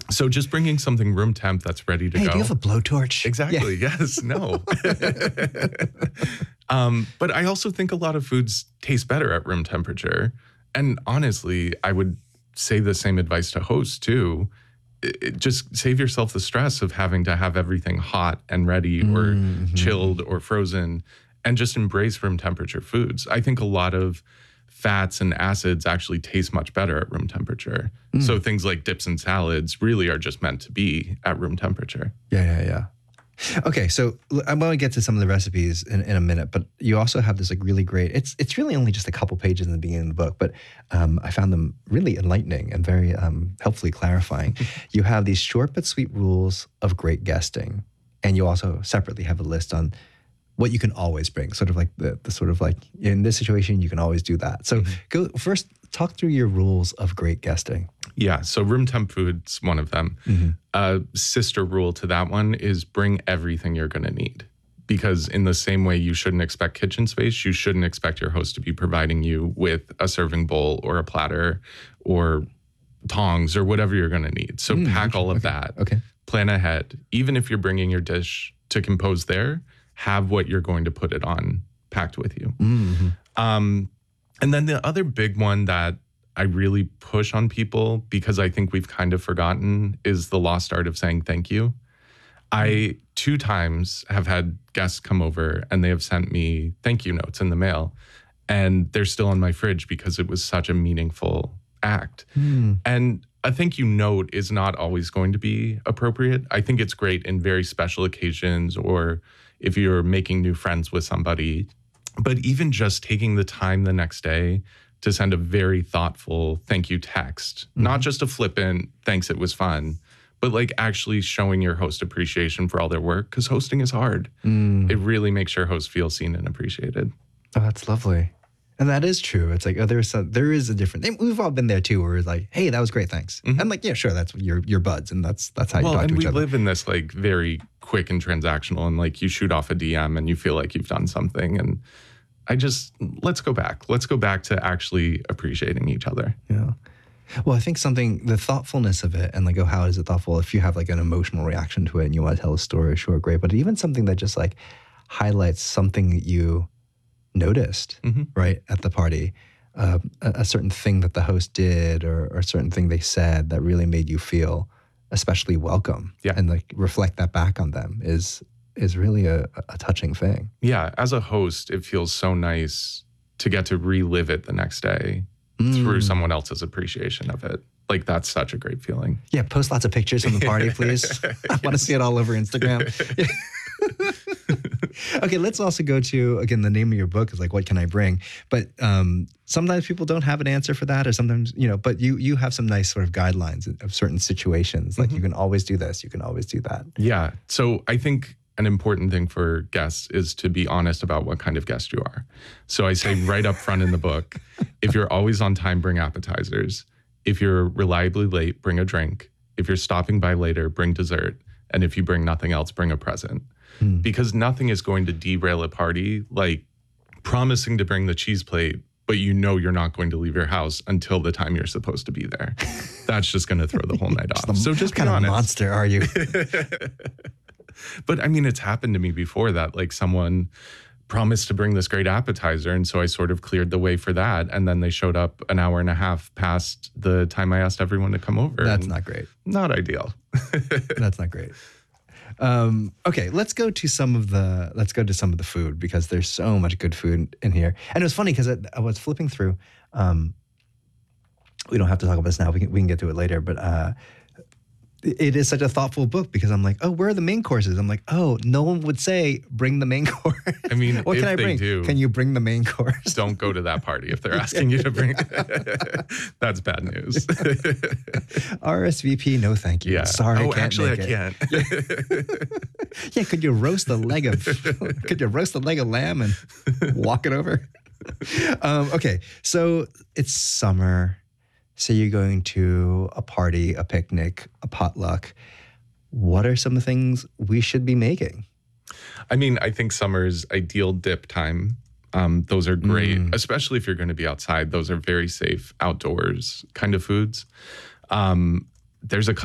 So just bringing something room temp that's ready to Hey, go. do you have a blowtorch? Exactly. Yeah. Yes. No. But I also think a lot of foods taste better at room temperature. And honestly, I would say the same advice to hosts too. Just save yourself the stress of having to have everything hot and ready or chilled or frozen, and just embrace room temperature foods. I think a lot of fats and acids actually taste much better at room temperature. So things like dips and salads really are just meant to be at room temperature. Yeah. Okay, so I'm going to get to some of the recipes in a minute, but you also have this like really great. It's really only just a couple pages in the beginning of the book, but I found them really enlightening and very helpfully clarifying. You have these short but sweet rules of great guesting, and you also separately have a list on what you can always bring, sort of like the sort of like in this situation you can always do that. So go first, talk through your rules of great guesting. Yeah, so room temp food's one of them. Sister rule to that one is bring everything you're going to need. Because in the same way you shouldn't expect kitchen space, you shouldn't expect your host to be providing you with a serving bowl or a platter or tongs or whatever you're going to need. So pack all of that. Okay. Plan ahead. Even if you're bringing your dish to compose there, have what you're going to put it on packed with you. And then the other big one that I really push on people, because I think we've kind of forgotten, is the lost art of saying thank you. I 2 times have had guests come over and they have sent me thank you notes in the mail, and they're still on my fridge because it was such a meaningful act. And a thank you note is not always going to be appropriate. I think it's great in very special occasions or if you're making new friends with somebody. But even just taking the time the next day to send a very thoughtful thank you text, not just a flippant, thanks, it was fun, but like actually showing your host appreciation for all their work, because hosting is hard. It really makes your host feel seen and appreciated. Oh, that's lovely. And that is true. It's like, there is a different, we've all been there too, where it's like, hey, that was great, thanks. And like, yeah, sure, that's your buds, and that's how you talk to each other. And we live in this like very quick and transactional, and like you shoot off a DM and you feel like you've done something. And let's go back. Let's go back to actually appreciating each other. Yeah. Well, I think the thoughtfulness of it, and like, oh, how is it thoughtful? If you have like an emotional reaction to it and you want to tell a story, sure, great. But even something that just like highlights something that you noticed, right, at the party, a certain thing that the host did or a certain thing they said that really made you feel especially welcome, and like reflect that back on them is really a touching thing. Yeah, as a host, it feels so nice to get to relive it the next day through someone else's appreciation of it. Like, that's such a great feeling. Yeah, post lots of pictures from the party, please. I want to see it all over Instagram. Okay, let's also go to, again, the name of your book is like, what can I bring? But sometimes people don't have an answer for that, or sometimes, but you have some nice sort of guidelines of certain situations. Like, you can always do this, you can always do that. Yeah, so I think an important thing for guests is to be honest about what kind of guest you are. So I say right up front in the book, if you're always on time, bring appetizers. If you're reliably late, bring a drink. If you're stopping by later, bring dessert. And if you bring nothing else, bring a present. Because nothing is going to derail a party like promising to bring the cheese plate, but you're not going to leave your house until the time you're supposed to be there. That's just going to throw the whole night off. So just be honest. What kind of monster are you? But I mean, it's happened to me before that, like, someone promised to bring this great appetizer, and so I sort of cleared the way for that, and then they showed up an hour and a half past the time I asked everyone to come over. That's not great. Not ideal. That's not great. Okay, let's go to some of the food, because there's so much good food in here. And it was funny because I was flipping through. We don't have to talk about this now. We can get to it later. But it is such a thoughtful book, because I'm like, oh, where are the main courses? I'm like, oh, no one would say bring the main course. I mean, what can I bring? Can you bring the main course? Don't go to that party if they're asking you to bring. That's bad news. RSVP, no thank you. Yeah. Sorry, I can't. Yeah, could you roast a leg of lamb and walk it over? Okay, so it's summer. Say you're going to a party, a picnic, a potluck. What are some of the things we should be making? I mean, I think summer's ideal dip time. Those are great, especially if you're going to be outside. Those are very safe outdoors kind of foods. There's a